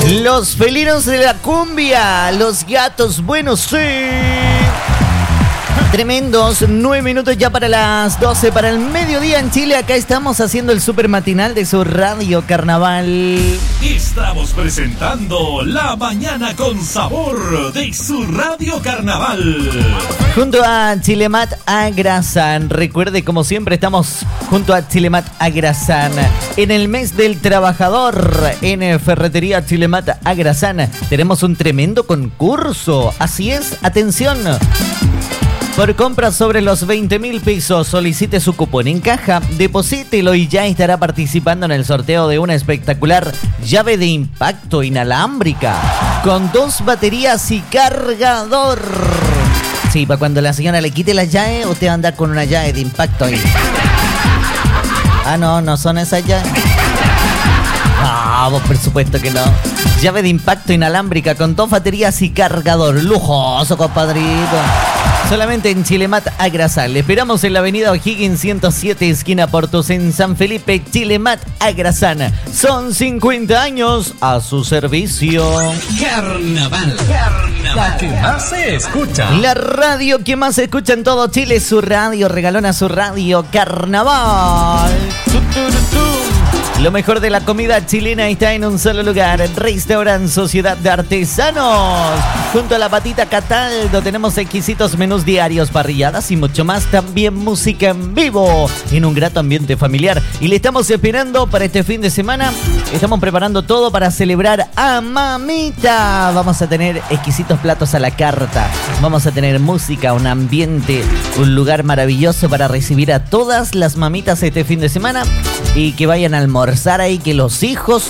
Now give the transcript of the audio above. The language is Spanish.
Los felinos de la cumbia, los gatos buenos, sí. Tremendos, 9 minutos ya para las 12, para el mediodía en Chile. Acá estamos haciendo el super matinal de su Radio Carnaval. Estamos presentando La Mañana con Sabor de su Radio Carnaval. Junto a Chilemat Agrasan. Recuerde, como siempre, estamos junto a Chilemat Agrasan. En el mes del trabajador, en Ferretería Chilemat Agrasan, tenemos un tremendo concurso. Así es, atención. Por compras sobre los 20.000 pesos, solicite su cupón en caja, deposítelo y ya estará participando en el sorteo de una espectacular llave de impacto inalámbrica con 2 baterías y cargador. Sí, para cuando la señora le quite la llave, usted va a andar con una llave de impacto ahí. Ah, no son esas llaves. Ah, vos por supuesto que no. Llave de impacto inalámbrica con 2 baterías y cargador. Lujoso, compadrito. Solamente en Chilemat Agrasal. Le esperamos en la avenida O'Higgins 107, esquina Portos, en San Felipe. Chilemat Agrasana. Son 50 años a su servicio. Carnaval. La que más se escucha. La radio que más se escucha en todo Chile. Su radio, regalona su radio. Carnaval. Lo mejor de la comida chilena está en un solo lugar. Restaurant Sociedad de Artesanos. Junto a la Patita Cataldo tenemos exquisitos menús diarios, parrilladas y mucho más. También música en vivo en un grato ambiente familiar. Y le estamos esperando para este fin de semana. Estamos preparando todo para celebrar a Mamita. Vamos a tener exquisitos platos a la carta. Vamos a tener música, un ambiente, un lugar maravilloso para recibir a todas las mamitas este fin de semana. Y que vayan a almorzar ahí, que los hijos